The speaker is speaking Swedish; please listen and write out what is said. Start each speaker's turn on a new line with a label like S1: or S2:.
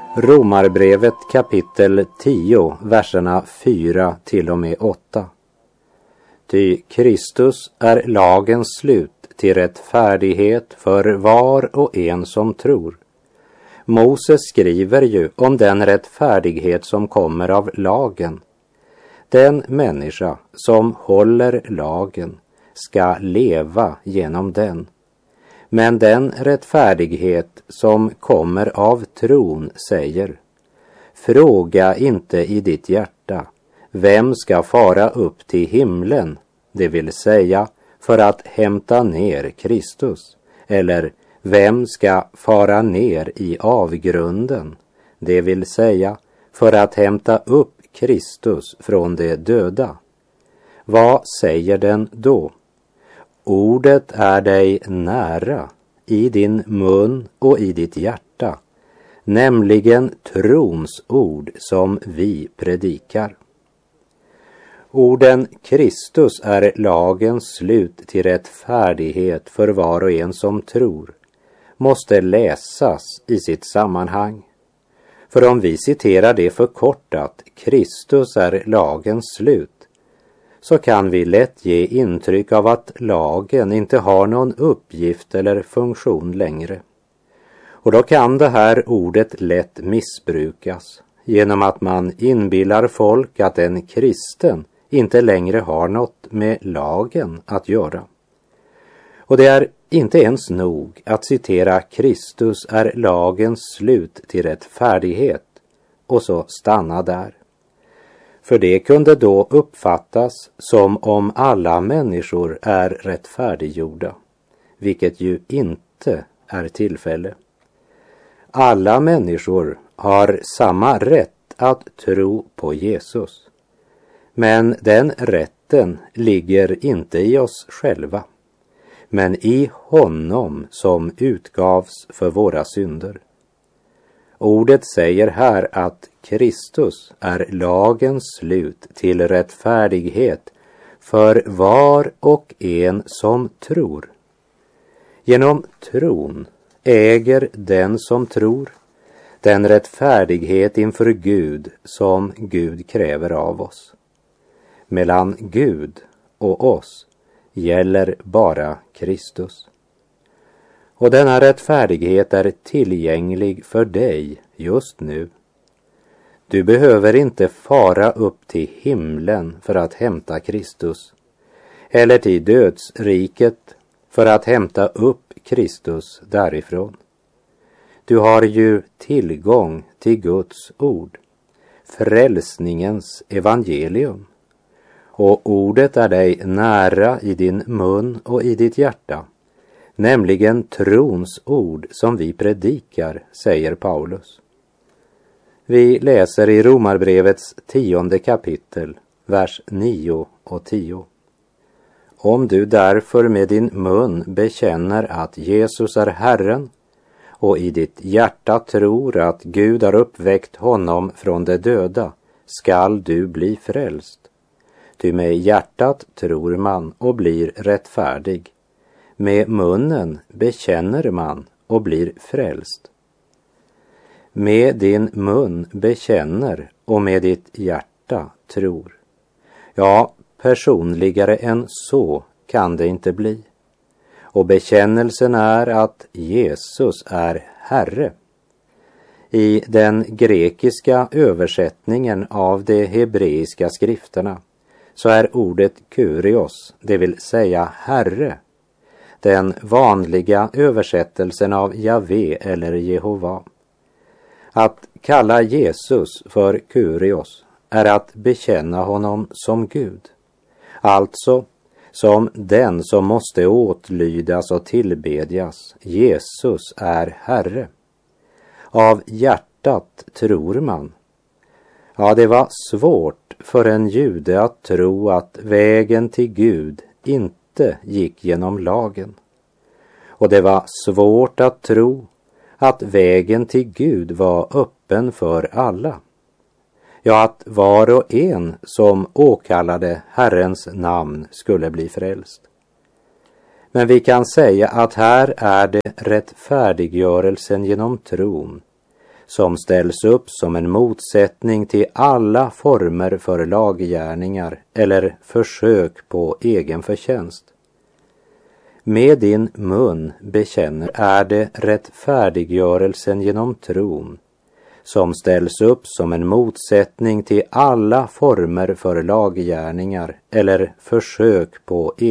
S1: Romarbrevet kapitel 10, verserna 4 till och med 8. Ty Kristus är lagens slut till rättfärdighet för var och en som tror. Moses skriver ju om den rättfärdighet som kommer av lagen. Den människa som håller lagen ska leva genom den. Men den rättfärdighet som kommer av tron säger: fråga inte i ditt hjärta, vem ska fara upp till himlen, det vill säga för att hämta ner Kristus, eller vem ska fara ner i avgrunden, det vill säga för att hämta upp Kristus från de döda. Vad säger den då? Ordet är dig nära, i din mun och i ditt hjärta, nämligen trons ord som vi predikar. Orden Kristus är lagens slut till rättfärdighet för var och en som tror måste läsas i sitt sammanhang. För om vi citerar det förkortat, Kristus är lagens slut, så kan vi lätt ge intryck av att lagen inte har någon uppgift eller funktion längre. Och då kan det här ordet lätt missbrukas genom att man inbillar folk att en kristen inte längre har något med lagen att göra. Och det är inte ens nog att citera Kristus är lagens slut till rättfärdighet och så stanna där. För det kunde då uppfattas som om alla människor är rättfärdiggjorda, vilket ju inte är tillfälle. Alla människor har samma rätt att tro på Jesus. Men den rätten ligger inte i oss själva, men i honom som utgavs för våra synder. Ordet säger här att Kristus är lagens slut till rättfärdighet för var och en som tror. Genom tron äger den som tror den rättfärdighet inför Gud som Gud kräver av oss. Mellan Gud och oss gäller bara Kristus. Och denna rättfärdighet är tillgänglig för dig just nu. Du behöver inte fara upp till himlen för att hämta Kristus, eller till dödsriket för att hämta upp Kristus därifrån. Du har ju tillgång till Guds ord, frälsningens evangelium. Och ordet är dig nära i din mun och i ditt hjärta, nämligen trons ord som vi predikar, säger Paulus. Vi läser i Romarbrevets 10:e kapitel, vers 9 och 10. Om du därför med din mun bekänner att Jesus är Herren och i ditt hjärta tror att Gud har uppväckt honom från de döda, skall du bli frälst. Ty med hjärtat tror man och blir rättfärdig. Med munnen bekänner man och blir frälst. Med din mun bekänner och med ditt hjärta tror. Ja, personligare än så kan det inte bli. Och bekännelsen är att Jesus är Herre. I den grekiska översättningen av de hebreiska skrifterna så är ordet kurios, det vill säga Herre, den vanliga översättelsen av Javé eller Jehova. Att kalla Jesus för kurios är att bekänna honom som Gud, alltså som den som måste åtlydas och tillbedjas. Jesus är Herre. Av hjärtat tror man. Ja, det var svårt för en jude att tro att vägen till Gud inte gick genom lagen. Och det var svårt att tro att vägen till Gud var öppen för alla. Ja, att var och en som åkallade Herrens namn skulle bli frälst. Men vi kan säga att här är det rättfärdiggörelsen genom tron som ställs upp som en motsättning till alla former för laggärningar eller försök på egen förtjänst. Med din mun bekänner är det rättfärdiggörelsen genom tron, som ställs upp som en motsättning till alla former för laggärningar eller försök på